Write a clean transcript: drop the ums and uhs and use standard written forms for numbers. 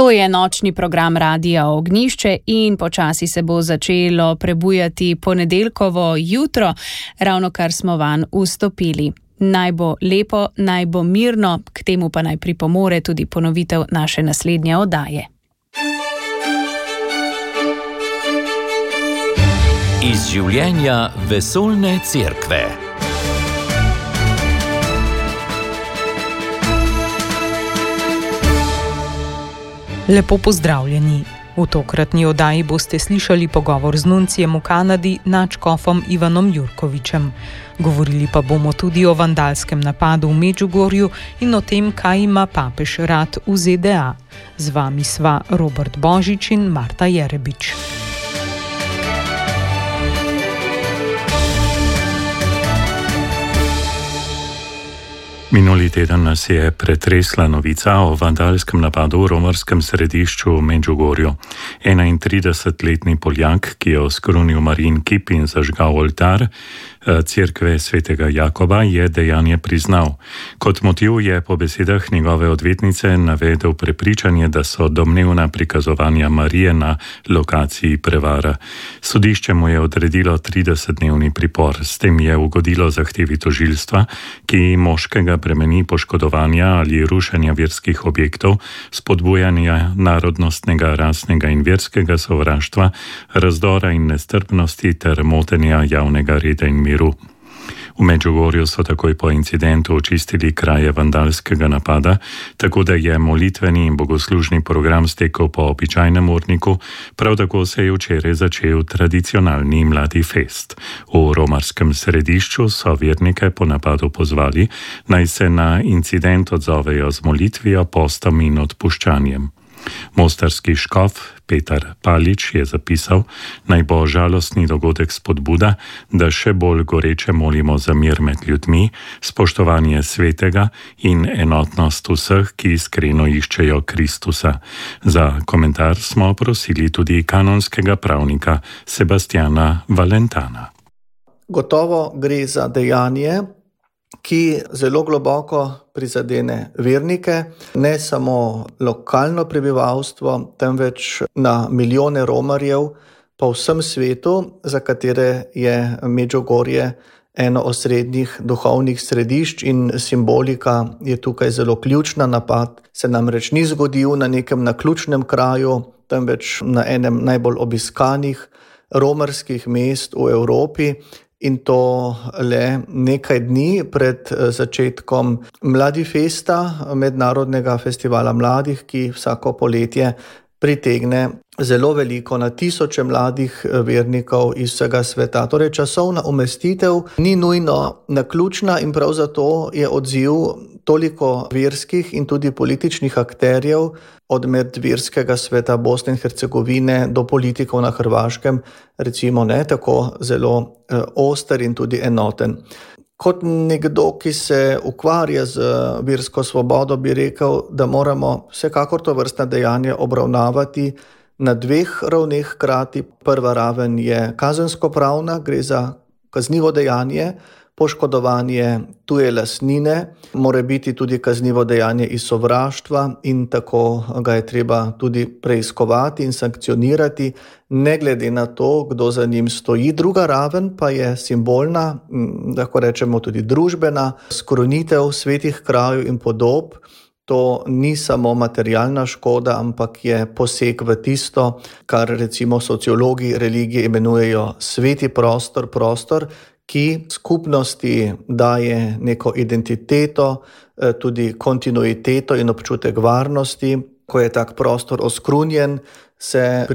To je nočni program Radia Ognjišče in počasi se bo začelo prebujati ponedeljkovo jutro, ravno kar smo vanj vstopili. Naj bo lepo, naj bo mirno, k temu pa naj pripomore tudi ponovitev naše naslednje oddaje. Iz življenja vesoljne cerkve. Lepo pozdravljeni. V tokratni oddaji boste slišali pogovor z nuncijem v Kanadi, nadškofom Ivanom Jurkovičem. Govorili pa bomo tudi o vandalskem napadu v Medžugorju in o tem, kaj ima papež rad v ZDA. Z vami sva Robert Božič in Marta Jerebič. Minuli teden nas je pretresla novica o vandalskem napadu v romarskem središču v Medžugorju. 31-letni Poljak, ki je oskrunil Marijin kip in zažgal oltar cerkve svetega Jakoba, je dejanje priznal. Kot motiv je po besedah njegove odvetnice navedel prepričanje, da so domnevna prikazovanja Marije na lokaciji prevara. Sodišče mu je odredilo 30-dnevni pripor. S tem je ugodilo zahtevi tožilstva, ki moškega bremeni poškodovanja ali rušenja verskih objektov, spodbujanja narodnostnega, rasnega in verskega sovraštva, razdora in nestrpnosti ter motenja javnega reda in miru. V Medžugorju so takoj po incidentu očistili kraje vandalskega napada, tako da je molitveni in bogoslužni program stekel po običajnem urniku, prav tako se je včeraj začel tradicionalni mladi fest. V romarskem središču so vernike po napadu pozvali, naj se na incident odzovejo z molitvijo, postom in odpuščanjem. Mostarski škof Petar Palič je zapisal, naj bo žalostni dogodek spodbuda, da še bolj goreče molimo za mir med ljudmi, spoštovanje svetega in enotnost vseh, ki iskreno iščejo Kristusa. Za komentar smo prosili tudi kanonskega pravnika Sebastiana Valentana. Gotovo gre za dejanje, ki zelo globoko prizadene vernike, ne samo lokalno prebivalstvo, temveč na milijone romarjev po vsem svetu, za katere je Medžugorje eno osrednjih duhovnih središč in simbolika je tukaj zelo ključna. Napad se namreč ni zgodil na nekem naključnem kraju, temveč na enem najbolj obiskanih romarskih mest v Evropi, in to le nekaj dni pred začetkom Mladifesta, mednarodnega festivala mladih, ki vsako poletje pritegne zelo veliko, na tisoče mladih vernikov iz vsega sveta. Torej, časovna umestitev ni nujno naključna in prav zato je odziv toliko verskih in tudi političnih akterjev od medverskega sveta Bosne in Hercegovine do politikov na Hrvaškem, recimo ne tako zelo oster in tudi enoten. Kot nekdo, ki se ukvarja z versko svobodo, bi rekel, da moramo vsekakor to vrstna dejanja obravnavati na dveh ravneh hkrati. Prva raven je kazensko-pravna, gre za kaznivo dejanje, poškodovanje tuje lastnine, mora biti tudi kaznivo dejanje iz sovraštva in tako ga je treba tudi preiskovati in sankcionirati, ne glede na to, kdo za njim stoji. Druga raven pa je simbolna, lahko rečemo tudi družbena, skrunitev svetih krajev in podob. To ni samo materialna škoda, ampak je poseg v tisto, kar recimo sociologi religije imenujejo sveti prostor, ki skupnosti daje neko identiteto, tudi kontinuiteto in občutek varnosti. Ko je tak prostor oskrunjen, se